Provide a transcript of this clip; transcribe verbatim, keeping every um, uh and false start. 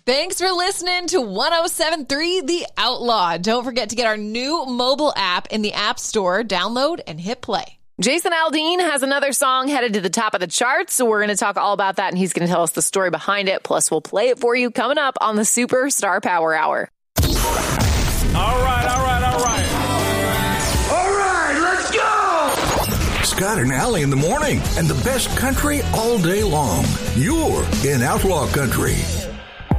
Thanks for listening to one oh seven point three The Outlaw. Don't forget to get our new mobile app in the App Store. Download and hit play. Jason Aldean has another song headed to the top of the charts, so we're going to talk all about that, and he's going to tell us the story behind it. Plus, we'll play it for you coming up on the Superstar Power Hour. All right, all right, all right. All right, let's go! Scott and Allie in the morning, and the best country all day long. You're in Outlaw Country.